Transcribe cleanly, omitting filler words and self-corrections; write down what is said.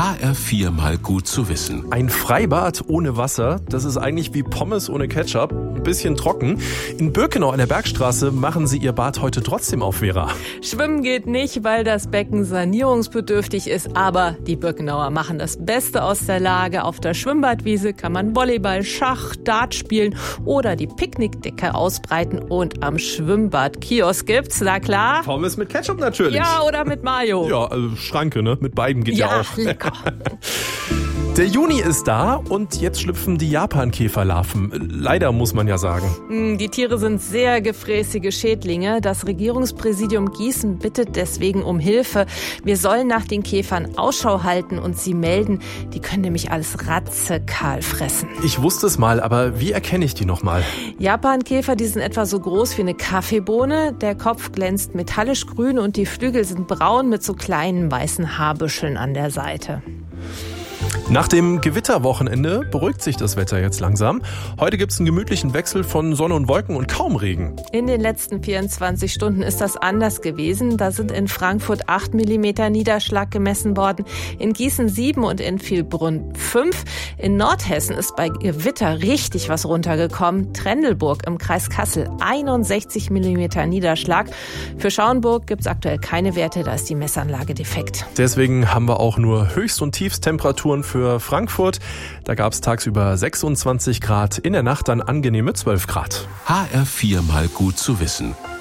HR4 mal gut zu wissen. Ein Freibad ohne Wasser, das ist eigentlich wie Pommes ohne Ketchup. Ein bisschen trocken. In Birkenau an der Bergstraße machen sie ihr Bad heute trotzdem auf, Vera. Schwimmen geht nicht, weil das Becken sanierungsbedürftig ist. Aber die Birkenauer machen das Beste aus der Lage. Auf der Schwimmbadwiese kann man Volleyball, Schach, Dart spielen oder die Picknickdecke ausbreiten. Und am Schwimmbadkiosk gibt's, na klar. Pommes mit Ketchup natürlich. Ja, oder mit Mayo. Ja, also Schranke, ne? Mit beiden geht ja auch. Lecker. Der Juni ist da und jetzt schlüpfen die Japankäferlarven. Leider, muss man ja sagen. Die Tiere sind sehr gefräßige Schädlinge. Das Regierungspräsidium Gießen bittet deswegen um Hilfe. Wir sollen nach den Käfern Ausschau halten und sie melden. Die können nämlich alles ratzekahl fressen. Ich wusste es mal, aber wie erkenne ich die nochmal? Japankäfer, die sind etwa so groß wie eine Kaffeebohne. Der Kopf glänzt metallisch grün und die Flügel sind braun mit so kleinen weißen Haarbüscheln an der Seite. Nach dem Gewitterwochenende beruhigt sich das Wetter jetzt langsam. Heute gibt es einen gemütlichen Wechsel von Sonne und Wolken und kaum Regen. In den letzten 24 Stunden ist das anders gewesen. Da sind in Frankfurt 8 mm Niederschlag gemessen worden, in Gießen 7 und in Vilbrunn 5. In Nordhessen ist bei Gewitter richtig was runtergekommen. Trendelburg im Kreis Kassel 61 mm Niederschlag. Für Schauenburg gibt es aktuell keine Werte, da ist die Messanlage defekt. Deswegen haben wir auch nur Höchst- und Tiefstemperaturen für Frankfurt. Da gab es tagsüber 26 Grad, in der Nacht dann angenehme 12 Grad. HR4 mal gut zu wissen.